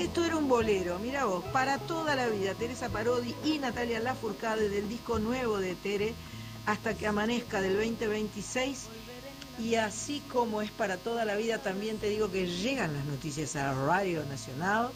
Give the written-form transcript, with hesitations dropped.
Esto era un bolero, mira vos, para toda la vida, Teresa Parodi y Natalia Lafourcade del disco nuevo de Tere, Hasta que amanezca del 2026. Y así como es para toda la vida, también te digo que llegan las noticias a Radio Nacional